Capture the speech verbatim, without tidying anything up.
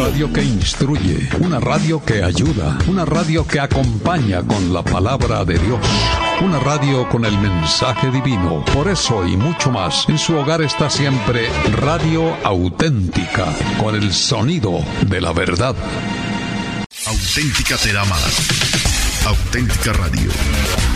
radio que instruye, una radio que ayuda, una radio que acompaña con la palabra de Dios, una radio con el mensaje divino. Por eso y mucho más, en su hogar está siempre Radio Auténtica, con el sonido de la verdad. Auténtica te da más. Auténtica Radio.